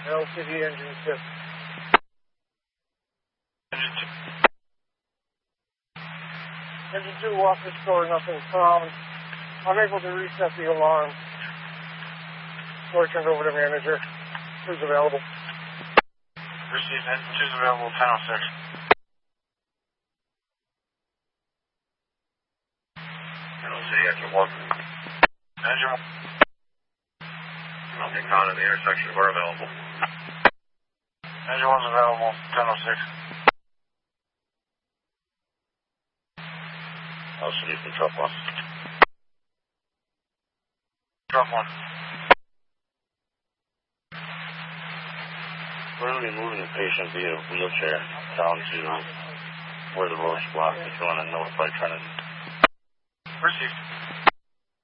LCD engine 6. Engine 2, walk the store, nothing found. I'm able to reset the alarm. So I turn it over to manager. Who's available? Received. Engine 2's available, 10:06. Engine 1. Engine 1. Nothing found in the intersection. We're available. Engine 1's available, 10:06. LCD from truck 1. Truck 1. We're going to be moving the patient via wheelchair down to where the road's blocked if you want to notify Trenton. Received.